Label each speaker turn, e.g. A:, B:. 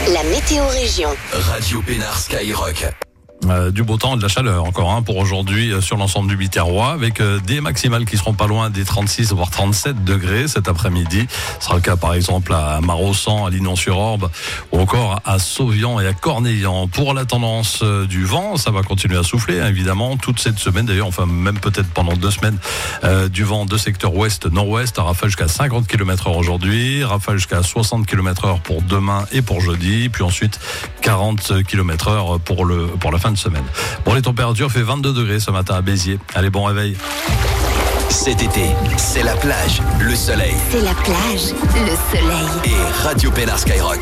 A: La météo région.
B: Radio Pénard Skyrock.
C: Du beau temps et de la chaleur encore pour aujourd'hui sur l'ensemble du Biterrois, avec des maximales qui seront pas loin des 36 voire 37 degrés cet après-midi. Ce sera le cas par exemple à Marossan, à Linon-sur-Orbe ou encore à Sauvian et à Cornillan. Pour la tendance du vent, ça va continuer à souffler évidemment toute cette semaine, d'ailleurs enfin même peut-être pendant 2 semaines, du vent de secteur ouest-nord-ouest à rafale jusqu'à 50 km/h aujourd'hui, rafale jusqu'à 60 km/h pour demain et pour jeudi, puis ensuite 40 km/h pour la fin de semaine. Bon, les températures fait 22 degrés ce matin à Béziers. Allez, bon réveil.
B: Cet été, c'est la plage, le soleil
A: C'est la plage, le soleil.
B: et Radio Pénard Skyrock.